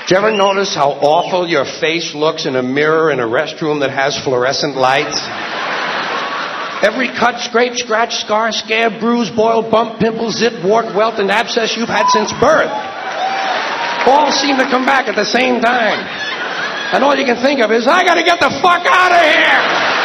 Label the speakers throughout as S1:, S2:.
S1: Do you ever notice how awful your face looks in a mirror in a restroom that has fluorescent lights? Every cut, scrape, scratch, scar, scab, bruise, boil, bump, pimple, zit, wart, welt, and abscess you've had since birth all seem to come back at the same time. And all you can think of is, I gotta get the fuck out of here!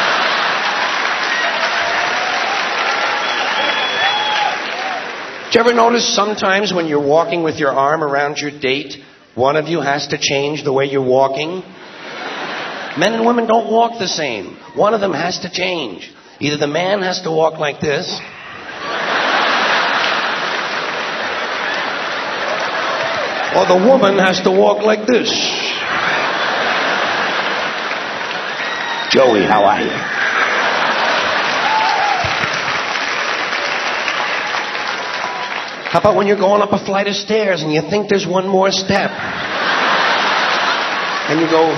S1: Do you ever notice sometimes when you're walking with your arm around your date, one of you has to change the way you're walking? Men and women don't walk the same. One of them has to change. Either the man has to walk like this, or the woman has to walk like this. Joey, how are you? How about when you're going up a flight of stairs and you think there's one more step? And you go...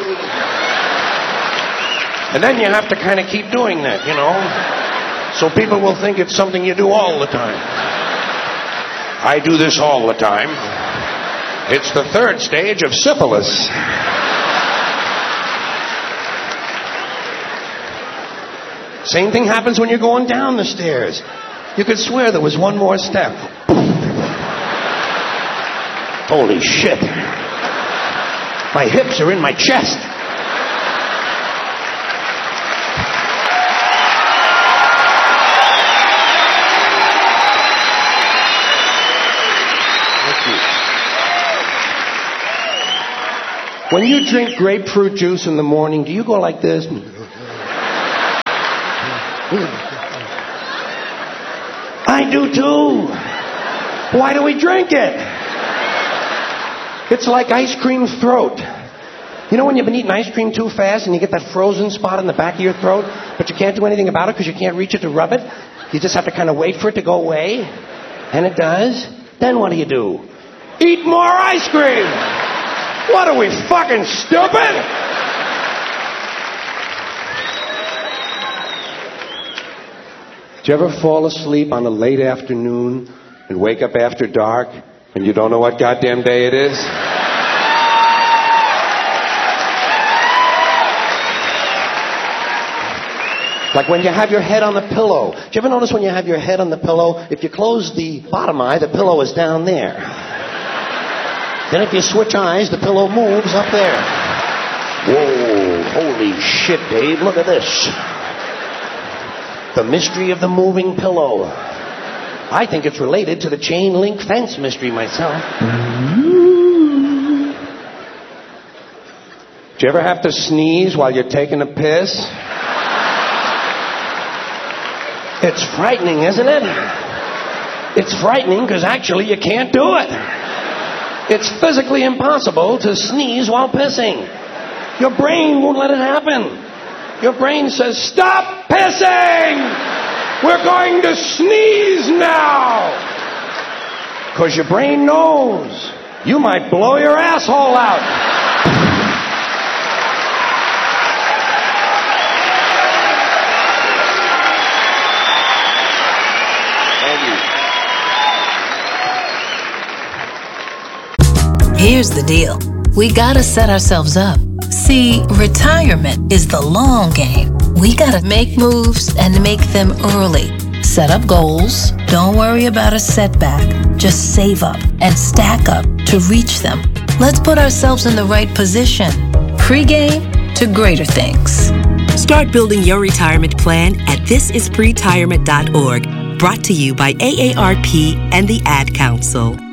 S1: And then you have to kind of keep doing that, you know? So people will think it's something you do all the time. I do this all the time. It's the third stage of syphilis. Same thing happens when you're going down the stairs. You could swear there was one more step. Holy shit. My hips are in my chest. When you drink grapefruit juice in the morning, do you go like this? I do too. Why do we drink it? It's like ice cream throat. You know when you've been eating ice cream too fast and you get that frozen spot in the back of your throat, but you can't do anything about it because you can't reach it to rub it? You just have to kind of wait for it to go away. And it does. Then what do? Eat more ice cream. What are we, fucking stupid? Do you ever fall asleep on a late afternoon and wake up after dark and you don't know what goddamn day it is? Like when you have your head on the pillow. Do you ever notice when you have your head on the pillow, if you close the bottom eye, the pillow is down there. Then if you switch eyes, the pillow moves up there. Whoa, holy shit, Dave, look at this. The mystery of the moving pillow. I think it's related to the chain link fence mystery myself. Do you ever have to sneeze while you're taking a piss? It's frightening, isn't it? It's frightening because actually you can't do it. It's physically impossible to sneeze while pissing. Your brain won't let it happen. Your brain says, stop pissing! We're going to sneeze now! Because your brain knows you might blow your asshole out.
S2: Here's the deal. We gotta set ourselves up. See, retirement is the long game. We gotta make moves and make them early. Set up goals. Don't worry about a setback. Just save up and stack up to reach them. Let's put ourselves in the right position. Pre-game to greater things.
S3: Start building your retirement plan at thisispretirement.org. Brought to you by AARP and the Ad Council.